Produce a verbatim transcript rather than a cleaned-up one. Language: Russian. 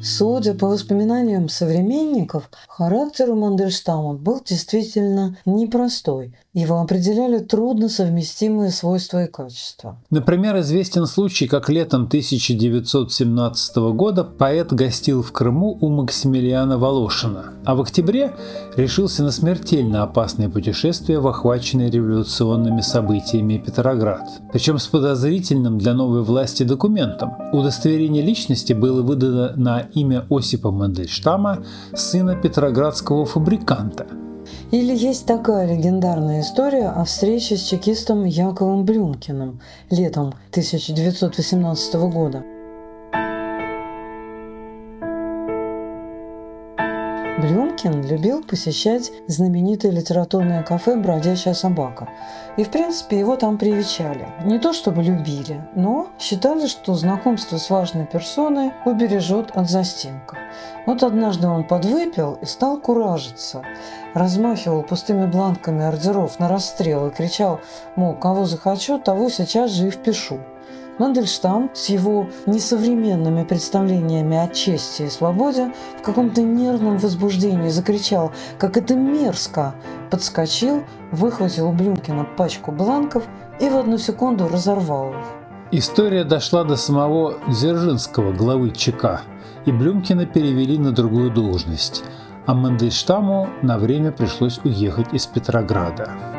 Судя по воспоминаниям современников, характер у Мандельштама был действительно непростой. Его определяли трудно совместимые свойства и качества. Например, известен случай, как летом тысяча девятьсот семнадцатого года поэт гостил в Крыму у Максимилиана Волошина, а в октябре решился на смертельно опасное путешествие в охваченный революционными событиями Петроград. Причем с подозрительным для новой власти документом. Удостоверение личности было выдано на имя Осипа Мандельштама, сына петроградского фабриканта. Или есть такая легендарная история о встрече с чекистом Яковом Блюмкиным летом тысяча девятьсот восемнадцатого года. Блюмкин любил посещать знаменитое литературное кафе «Бродячая собака». И, в принципе, его там привечали. Не то чтобы любили, но считали, что знакомство с важной персоной убережет от застенков. Вот однажды он подвыпил и стал куражиться. Размахивал пустыми бланками ордеров на расстрел и кричал, мол, кого захочу, того сейчас же и впишу. Мандельштам с его несовременными представлениями о чести и свободе в каком-то нервном возбуждении закричал, как это мерзко, подскочил, выхватил у Блюмкина пачку бланков и в одну секунду разорвал их. История дошла до самого Дзержинского, главы ЧК, и Блюмкина перевели на другую должность, а Мандельштаму на время пришлось уехать из Петрограда.